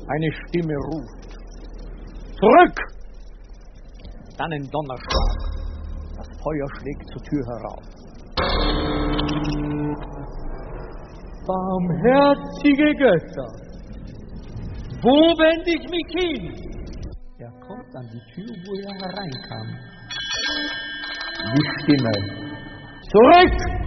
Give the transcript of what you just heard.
Eine Stimme ruft. Zurück! Dann ein Donnerschlag. Das Feuer schlägt zur Tür herauf. Barmherzige Götter, wo wende ich mich hin? Er kommt an die Tür, wo er hereinkam. Die Stimme. Zurück!